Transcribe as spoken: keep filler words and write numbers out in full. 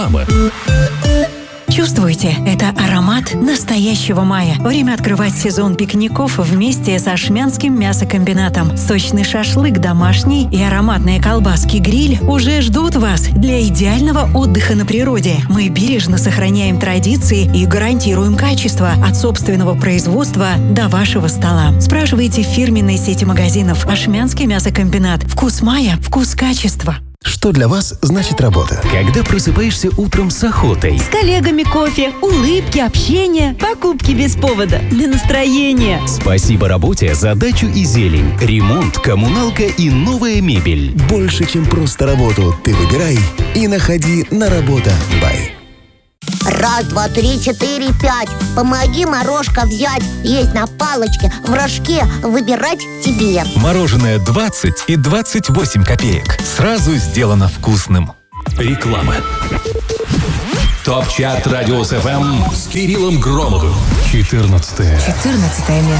Чувствуете? Это аромат настоящего мая. Время открывать сезон пикников вместе с Ашмянским мясокомбинатом. Сочный шашлык домашний и ароматные колбаски-гриль уже ждут вас для идеального отдыха на природе. Мы бережно сохраняем традиции и гарантируем качество от собственного производства до вашего стола. Спрашивайте в фирменной сети магазинов Ашмянский мясокомбинат. Вкус мая, вкус качества. Что для вас значит работа? Когда просыпаешься утром с охотой. С коллегами кофе, улыбки, общение, покупки без повода, для настроения. Спасибо работе за дачу и зелень, ремонт, коммуналка и новая мебель. Больше, чем просто работу, ты выбирай и находи на работа бай. Раз, два, три, четыре, пять. Помоги морожка взять. Есть на палочке, в рожке. Выбирать тебе. Мороженое двадцать и двадцать восемь копеек. Сразу сделано вкусным. Реклама. Топ-чарт Радиус ФМ с Кириллом Громовым. четырнадцатое. четырнадцатое место.